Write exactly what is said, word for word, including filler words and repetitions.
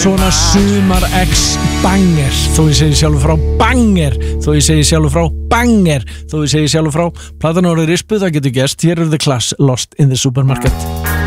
Svona sumar X banger. Þó ég segi sjálfur frá banger. Þó ég segi sjálfur frá banger. Þó ég segi sjálfur frá platan orðið rispuð, það getur gerst. Hér er The Clash, Lost in the Supermarket.